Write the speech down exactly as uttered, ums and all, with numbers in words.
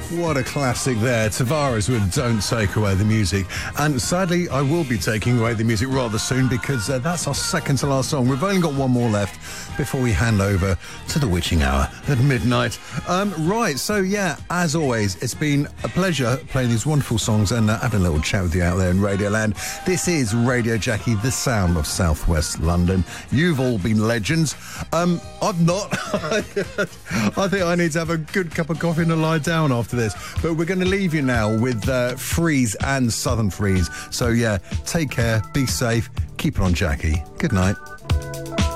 What a classic there. Tavares with Don't Take Away the Music. And sadly, I will be taking away the music rather soon because uh, that's our second to last song. We've only got one more left before we hand over to the witching hour at midnight. Um, right, so yeah, as always, it's been a pleasure playing these wonderful songs and uh, having a little chat with you out there in Radioland. This is Radio Jackie, the sound of southwest London. You've all been legends. Um, I've not. I think I need to have a good cup of coffee and a lie down after this. But we're going to leave you now with uh, Freeze and Southern Freeze. So yeah, take care, be safe, keep it on Jackie. Good night.